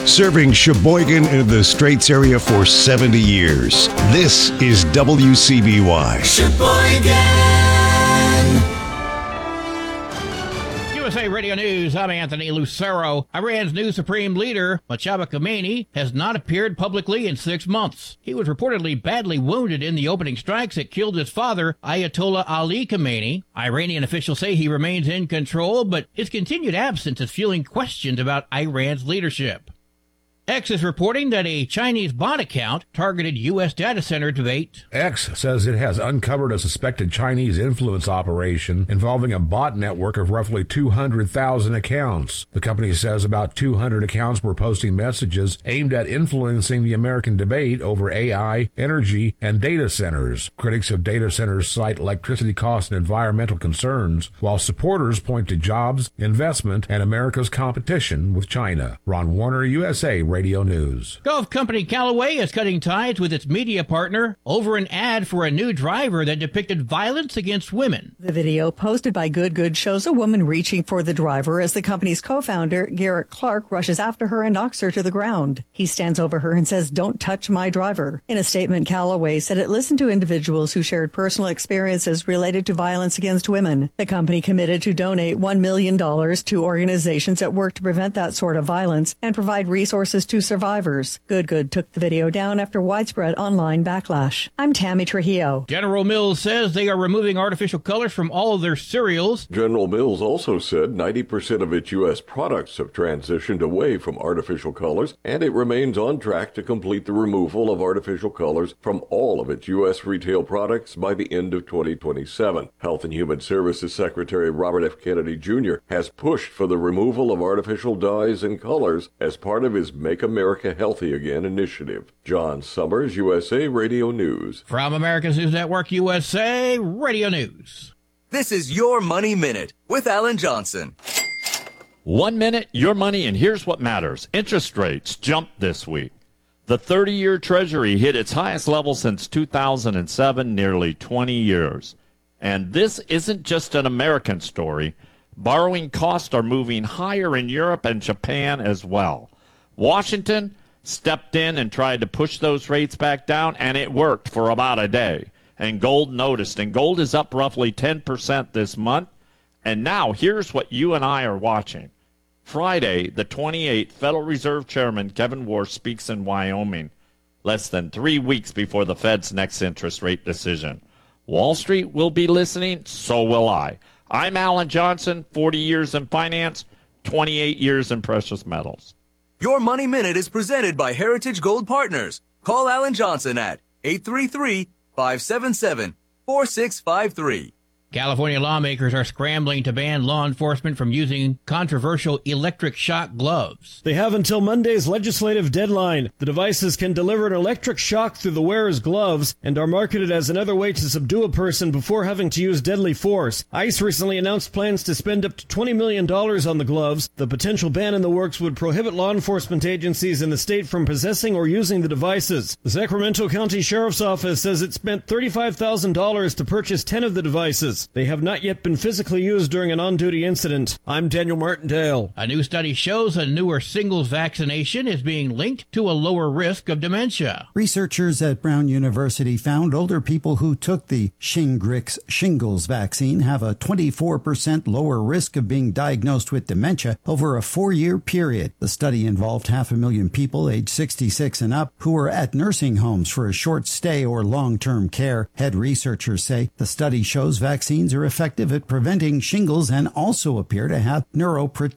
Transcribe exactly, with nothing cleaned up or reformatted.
Serving Sheboygan and the Straits area for seventy years. This is W C B Y. Sheboygan. U S A Radio News, I'm Anthony Lucero. Iran's new supreme leader, Mojtaba Khomeini, has not appeared publicly in six months. He was reportedly badly wounded in the opening strikes that killed his father, Ayatollah Ali Khomeini. Iranian officials say he remains in control, but his continued absence is fueling questions about Iran's leadership. X is reporting that a Chinese bot account targeted U S data center debate. X says it has uncovered a suspected Chinese influence operation involving a bot network of roughly two hundred thousand accounts. The company says about two hundred accounts were posting messages aimed at influencing the American debate over A I, energy, and data centers. Critics of data centers cite electricity costs and environmental concerns, while supporters point to jobs, investment, and America's competition with China. Ron Warner, U S A Radio News. Golf company Callaway is cutting ties with its media partner over an ad for a new driver that depicted violence against women. The video posted by Good Good shows a woman reaching for the driver as the company's co-founder, Garrett Clark, rushes after her and knocks her to the ground. He stands over her and says, "Don't touch my driver." In a statement, Callaway said it listened to individuals who shared personal experiences related to violence against women. The company committed to donate one million dollars to organizations that work to prevent that sort of violence and provide resources to survivors. Good Good took the video down after widespread online backlash. I'm Tammy Trujillo. General Mills says they are removing artificial colors from all of their cereals. General Mills also said ninety percent of its U S products have transitioned away from artificial colors, and it remains on track to complete the removal of artificial colors from all of its U S retail products by the end of twenty twenty-seven. Health and Human Services Secretary Robert F. Kennedy Junior has pushed for the removal of artificial dyes and colors as part of his Make America Healthy Again initiative. John Summers, U S A Radio News. From America's News Network, U S A Radio News. This is Your Money Minute with Alan Johnson. One minute, your money, and here's what matters. Interest rates jumped this week. The thirty-year Treasury hit its highest level since two thousand seven, nearly twenty years. And this isn't just an American story. Borrowing costs are moving higher in Europe and Japan as well. Washington stepped in and tried to push those rates back down, and it worked for about a day. And gold noticed, and gold is up roughly ten percent this month. And now here's what you and I are watching. Friday, the twenty-eighth, Federal Reserve Chairman Kevin Warsh speaks in Wyoming, less than three weeks before the Fed's next interest rate decision. Wall Street will be listening, so will I. I'm Alan Johnson, forty years in finance, twenty-eight years in precious metals. Your Money Minute is presented by Heritage Gold Partners. Call Alan Johnson at eight three three, five seven seven, four six five three. California lawmakers are scrambling to ban law enforcement from using controversial electric shock gloves. They have until Monday's legislative deadline. The devices can deliver an electric shock through the wearer's gloves and are marketed as another way to subdue a person before having to use deadly force. ICE recently announced plans to spend up to twenty million dollars on the gloves. The potential ban in the works would prohibit law enforcement agencies in the state from possessing or using the devices. The Sacramento County Sheriff's Office says it spent thirty-five thousand dollars to purchase ten of the devices. They have not yet been physically used during an on-duty incident. I'm Daniel Martindale. A new study shows a newer singles vaccination is being linked to a lower risk of dementia. Researchers at Brown University found older people who took the Shingrix shingles vaccine have a twenty-four percent lower risk of being diagnosed with dementia over a four-year period. The study involved half a million people aged sixty-six and up who were at nursing homes for a short stay or long-term care. Head researchers say the study shows vaccines are effective at preventing shingles and also appear to have neuroprotective